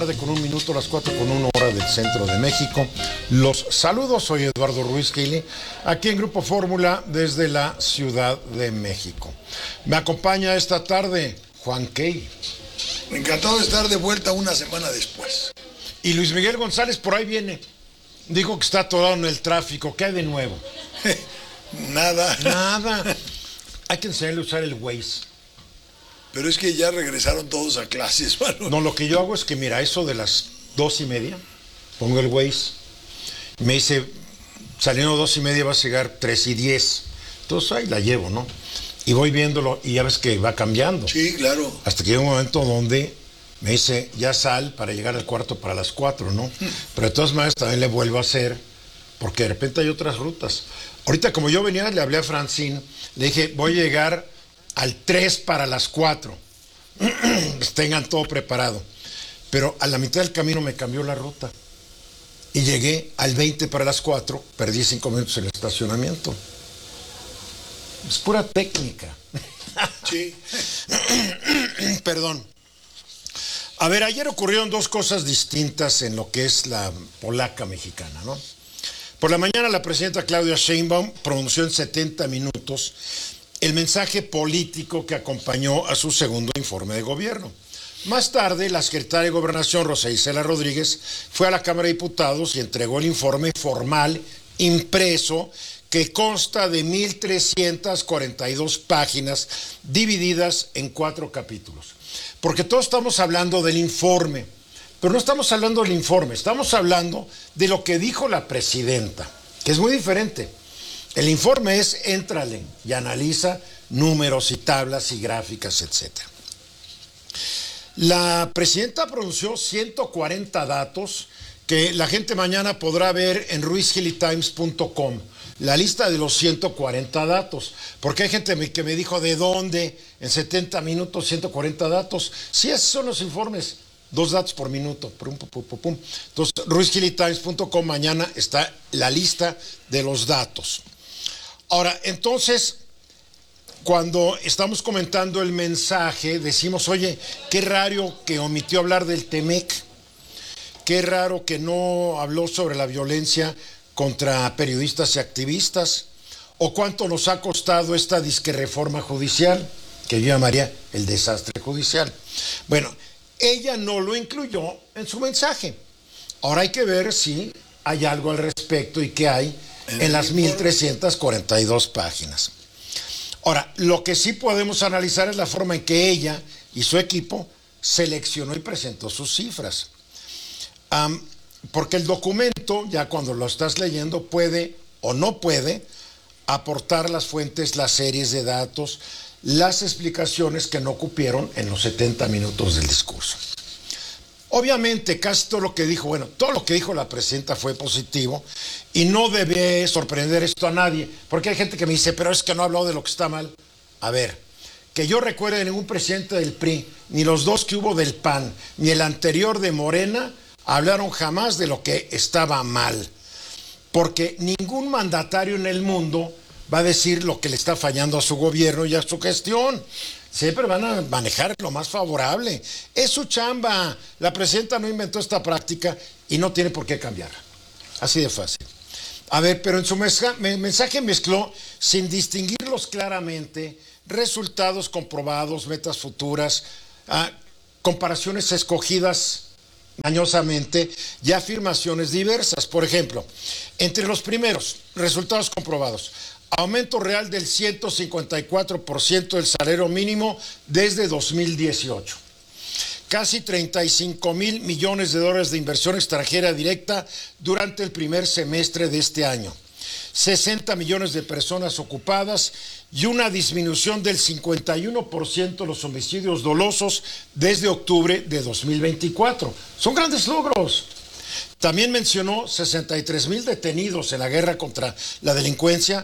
Con un minuto, las 4:01 del centro de México. Los saludos, soy Eduardo Ruiz Gili, aquí en Grupo Fórmula desde la Ciudad de México. Me acompaña esta tarde Juan Key. Encantado de estar de vuelta una semana después. Y Luis Miguel González por ahí viene. Dijo que está atorado en el tráfico. ¿Qué hay de nuevo? Nada. Hay que enseñarle a usar el Waze. Pero es que ya regresaron todos a clases, mano. No, lo que yo hago es que, mira, eso de las 2:30, pongo el Waze, me dice, saliendo 2:30 vas a llegar 3:10. Entonces ahí la llevo, ¿no? Y voy viéndolo y ya ves que va cambiando. Sí, claro. Hasta que llega un momento donde me dice, ya sal para llegar al cuarto para las 4, ¿no? Pero de todas maneras también le vuelvo a hacer, porque de repente hay otras rutas. Ahorita como yo venía, le hablé a Francine, le dije, voy a llegar al 3 para las 4. Tengan todo preparado. Pero a la mitad del camino me cambió la ruta. Y llegué al 20 para las 4, perdí 5 minutos en el estacionamiento. Es pura técnica. Sí. Perdón. A ver, ayer ocurrieron dos cosas distintas en lo que es la polaca mexicana, ¿no? Por la mañana la presidenta Claudia Sheinbaum pronunció en 70 minutos el mensaje político que acompañó a su segundo informe de gobierno. Más tarde, la secretaria de Gobernación, Rosa Isela Rodríguez, fue a la Cámara de Diputados y entregó el informe formal impreso que consta de 1,342 páginas divididas en 4 capítulos. Porque todos estamos hablando del informe, pero no estamos hablando del informe, estamos hablando de lo que dijo la presidenta, que es muy diferente. El informe es, éntrale y analiza números y tablas y gráficas, etc. La presidenta pronunció 140 datos que la gente mañana podrá ver en ruizgilitimes.com, la lista de los 140 datos, porque hay gente que me dijo, ¿de dónde? En 70 minutos, 140 datos. Sí, esos son los informes, 2 datos por minuto. Pum, pum, pum, pum. Entonces, ruizgilitimes.com, mañana está la lista de los datos. Ahora, entonces, cuando estamos comentando el mensaje, decimos, oye, qué raro que omitió hablar del Temec, qué raro que no habló sobre la violencia contra periodistas y activistas, o cuánto nos ha costado esta disque reforma judicial, que yo llamaría el desastre judicial. Bueno, ella no lo incluyó en su mensaje. Ahora hay que ver si hay algo al respecto y qué hay en las 1,342 páginas. Ahora, lo que sí podemos analizar es la forma en que ella y su equipo seleccionó y presentó sus cifras. Porque el documento, ya cuando lo estás leyendo, puede o no puede aportar las fuentes, las series de datos, las explicaciones que no cupieron en los 70 minutos del discurso. Obviamente, casi todo lo que dijo, todo lo que dijo la presidenta fue positivo y no debe sorprender esto a nadie, porque hay gente que me dice, pero es que no ha hablado de lo que está mal. A ver, que yo recuerde ningún presidente del PRI, ni los dos que hubo del PAN, ni el anterior de Morena, hablaron jamás de lo que estaba mal, porque ningún mandatario en el mundo va a decir lo que le está fallando a su gobierno y a su gestión. Siempre van a manejar lo más favorable. Es su chamba. La presidenta no inventó esta práctica y no tiene por qué cambiarla. Así de fácil. A ver, pero en su mensaje mezcló, sin distinguirlos claramente, resultados comprobados, metas futuras, comparaciones escogidas mañosamente y afirmaciones diversas. Por ejemplo, entre los primeros, resultados comprobados. Aumento real del 154% del salario mínimo desde 2018. Casi 35,000 millones de dólares de inversión extranjera directa durante el primer semestre de este año. 60 millones de personas ocupadas y una disminución del 51% de los homicidios dolosos desde octubre de 2024. Son grandes logros. También mencionó 63,000 detenidos en la guerra contra la delincuencia,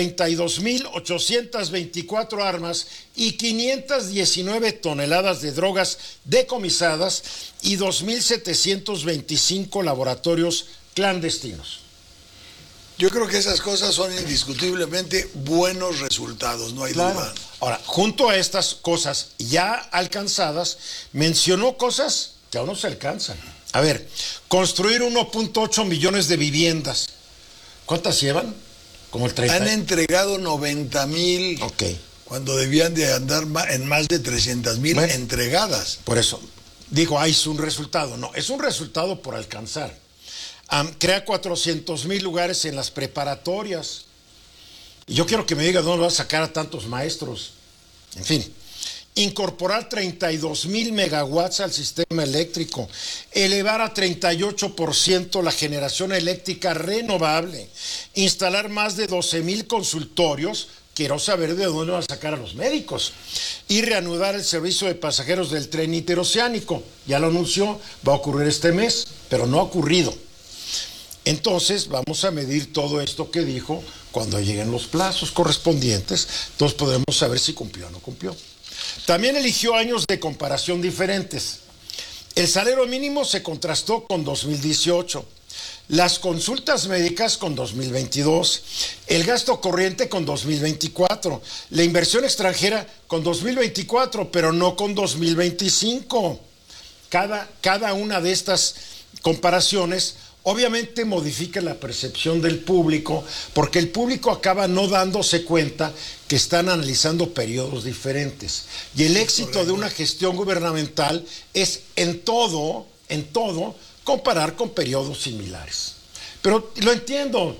32,824 armas y 519 toneladas de drogas decomisadas y 2,725 laboratorios clandestinos. Yo creo que esas cosas son indiscutiblemente buenos resultados, no hay duda. Ahora, junto a estas cosas ya alcanzadas, mencionó cosas que aún no se alcanzan. A ver, construir 1.8 millones de viviendas. ¿Cuántas llevan? Como el 30. Han entregado 90,000. Ok. Cuando debían de andar en más de 300,000 entregadas. Por eso, digo, ahí es un resultado. No, es un resultado por alcanzar. Crea 400,000 lugares en las preparatorias. Y yo quiero que me diga dónde va a sacar a tantos maestros. En fin. Incorporar 32,000 megawatts al sistema eléctrico, elevar a 38% la generación eléctrica renovable, instalar más de 12,000 consultorios, quiero saber de dónde van a sacar a los médicos, y reanudar el servicio de pasajeros del tren interoceánico. Ya lo anunció, va a ocurrir este mes, pero no ha ocurrido. Entonces vamos a medir todo esto que dijo cuando lleguen los plazos correspondientes, entonces podremos saber si cumplió o no cumplió. También eligió años de comparación diferentes. El salario mínimo se contrastó con 2018, las consultas médicas con 2022, el gasto corriente con 2024, la inversión extranjera con 2024, pero no con 2025. Cada una de estas comparaciones obviamente modifica la percepción del público, porque el público acaba no dándose cuenta que están analizando periodos diferentes. Y el éxito de una gestión gubernamental es en todo, comparar con periodos similares. Pero lo entiendo.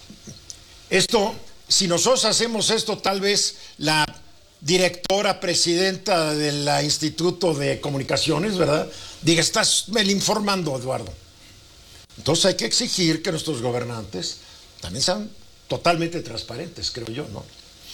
Esto, si nosotros hacemos esto, tal vez la directora, presidenta del Instituto de Comunicaciones, ¿verdad?, diga, estás mal informando, Eduardo. Entonces hay que exigir que nuestros gobernantes también sean totalmente transparentes, creo yo, ¿no?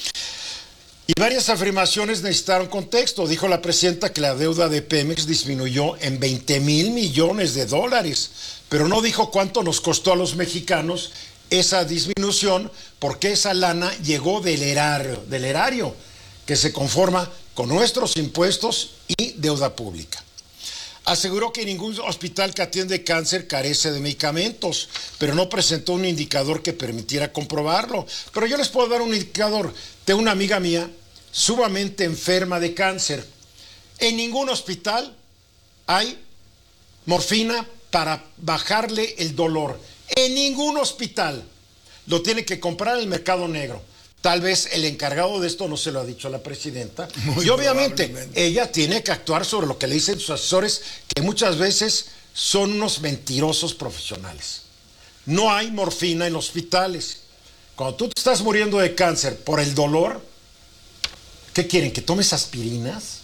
Y varias afirmaciones necesitaron contexto. Dijo la presidenta que la deuda de Pemex disminuyó en 20,000 millones de dólares, pero no dijo cuánto nos costó a los mexicanos esa disminución, porque esa lana llegó del erario, que se conforma con nuestros impuestos y deuda pública. Aseguró que ningún hospital que atiende cáncer carece de medicamentos, pero no presentó un indicador que permitiera comprobarlo. Pero yo les puedo dar un indicador de una amiga mía sumamente enferma de cáncer. En ningún hospital hay morfina para bajarle el dolor. En ningún hospital. Lo tiene que comprar en el mercado negro. Tal vez el encargado de esto no se lo ha dicho a la presidenta. Y obviamente ella tiene que actuar sobre lo que le dicen sus asesores, que muchas veces son unos mentirosos profesionales. No hay morfina en hospitales. Cuando tú te estás muriendo de cáncer por el dolor, ¿qué quieren? ¿Que tomes aspirinas?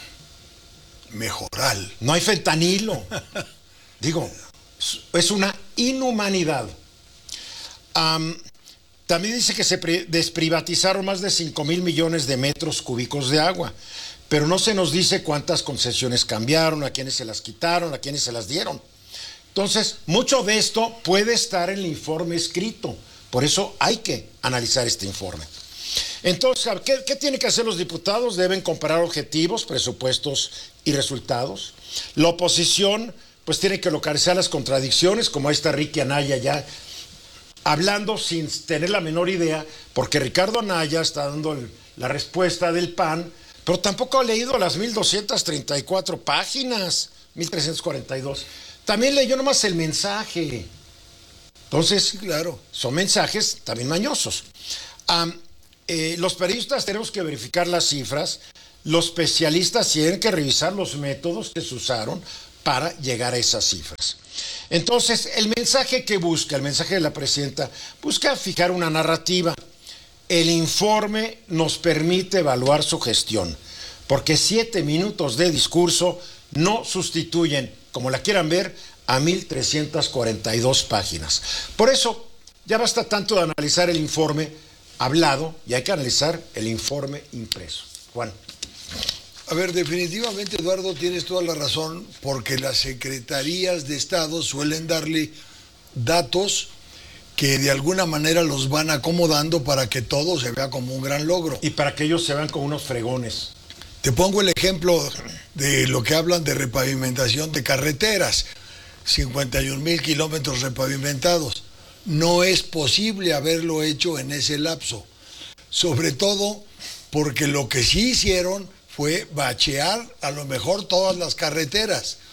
Mejoral. No hay fentanilo. Digo, es una inhumanidad. También dice que se desprivatizaron más de 5,000 millones de metros cúbicos de agua, pero no se nos dice cuántas concesiones cambiaron, a quiénes se las quitaron, a quiénes se las dieron. Entonces, mucho de esto puede estar en el informe escrito, por eso hay que analizar este informe. Entonces, ¿qué tienen que hacer los diputados? Deben comparar objetivos, presupuestos y resultados. La oposición, pues tiene que localizar las contradicciones, como ahí está Ricky Anaya ya hablando sin tener la menor idea, porque Ricardo Anaya está dando la respuesta del PAN, pero tampoco ha leído las 1,234 páginas, 1,342. También leyó nomás el mensaje. Entonces, claro, son mensajes también mañosos. Los periodistas tenemos que verificar las cifras, los especialistas tienen que revisar los métodos que se usaron para llegar a esas cifras. Entonces, el mensaje que busca, el mensaje de la presidenta, busca fijar una narrativa. El informe nos permite evaluar su gestión, porque 7 minutos de discurso no sustituyen, como la quieran ver, a 1,342 páginas. Por eso, ya basta tanto de analizar el informe hablado y hay que analizar el informe impreso. Juan. A ver, definitivamente, Eduardo, tienes toda la razón, porque las secretarías de Estado suelen darle datos que de alguna manera los van acomodando para que todo se vea como un gran logro. Y para que ellos se vean como unos fregones. Te pongo el ejemplo de lo que hablan de repavimentación de carreteras. 51,000 kilómetros repavimentados. No es posible haberlo hecho en ese lapso. Sobre todo porque lo que sí hicieron fue bachear a lo mejor todas las carreteras,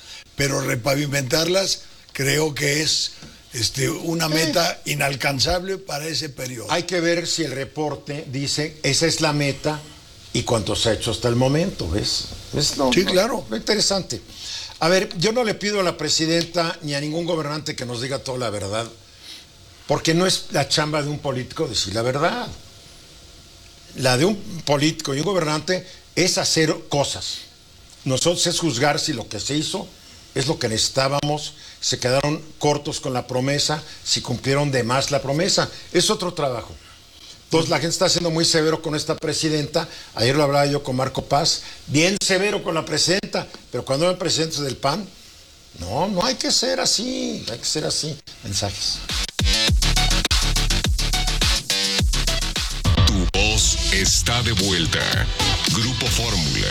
pero repavimentarlas creo que es una meta inalcanzable para ese periodo. Hay que ver si el reporte dice, esa es la meta y cuánto se ha hecho hasta el momento, ¿ves? Sí, claro. Interesante. A ver, yo no le pido a la presidenta ni a ningún gobernante que nos diga toda la verdad, porque no es la chamba de un político decir la verdad. La de un político y un gobernante es hacer cosas. Nosotros es juzgar si lo que se hizo es lo que necesitábamos, se quedaron cortos con la promesa, si cumplieron de más la promesa. Es otro trabajo. Entonces la gente está siendo muy severo con esta presidenta. Ayer lo hablaba yo con Marco Paz, bien severo con la presidenta, pero cuando eran presidentes del PAN, no hay que ser así, hay que ser así. Mensajes. Tu voz está de vuelta. Grupo Fórmula.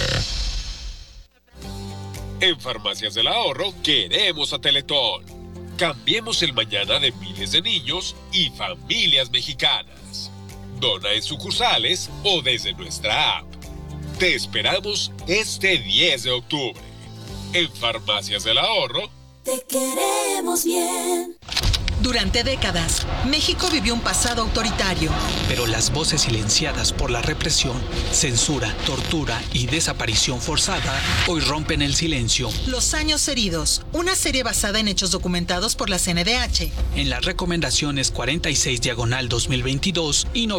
En Farmacias del Ahorro queremos a Teletón. Cambiemos el mañana de miles de niños y familias mexicanas. Dona en sucursales o desde nuestra app. Te esperamos este 10 de octubre. En Farmacias del Ahorro. Te queremos bien. Durante décadas, México vivió un pasado autoritario. Pero las voces silenciadas por la represión, censura, tortura y desaparición forzada hoy rompen el silencio. Los años heridos, una serie basada en hechos documentados por la CNDH. En las recomendaciones 46/2022 y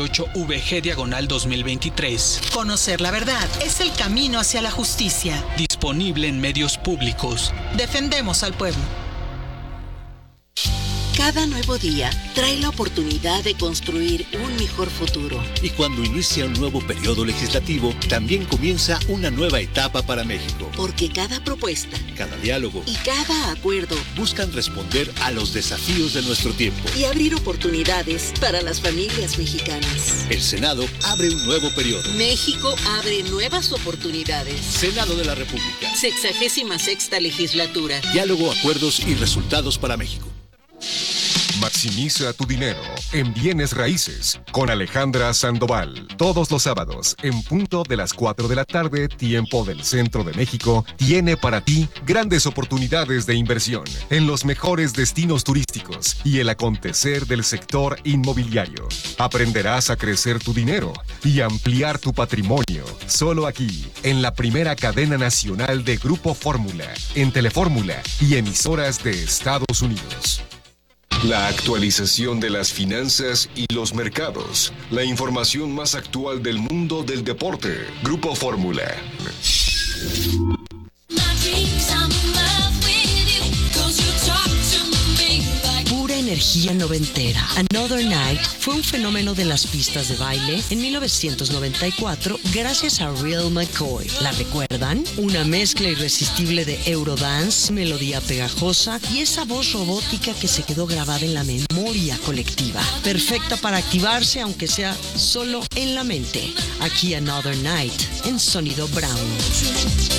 98/VG/2023. Conocer la verdad es el camino hacia la justicia. Disponible en medios públicos. Defendemos al pueblo. Cada nuevo día trae la oportunidad de construir un mejor futuro. Y cuando inicia un nuevo periodo legislativo, también comienza una nueva etapa para México. Porque cada propuesta, cada diálogo y cada acuerdo buscan responder a los desafíos de nuestro tiempo y abrir oportunidades para las familias mexicanas. El Senado abre un nuevo periodo. México abre nuevas oportunidades. Senado de la República. 66ª legislatura. Diálogo, acuerdos y resultados para México. Maximiza tu dinero en bienes raíces con Alejandra Sandoval. Todos los sábados, en punto de las 4 de la tarde, tiempo del centro de México, tiene para ti grandes oportunidades de inversión en los mejores destinos turísticos y el acontecer del sector inmobiliario. Aprenderás a crecer tu dinero y ampliar tu patrimonio. Solo aquí, en la primera cadena nacional de Grupo Fórmula, en Telefórmula y emisoras de Estados Unidos. La actualización de las finanzas y los mercados. La información más actual del mundo del deporte. Grupo Fórmula. Pura energía noventera. Another Night fue un fenómeno de las pistas de baile en 1994 gracias a Real McCoy. ¿La recuerdan? Una mezcla irresistible de Eurodance, melodía pegajosa y esa voz robótica que se quedó grabada en la memoria colectiva. Perfecta para activarse aunque sea solo en la mente. Aquí Another Night en Sonido Brown.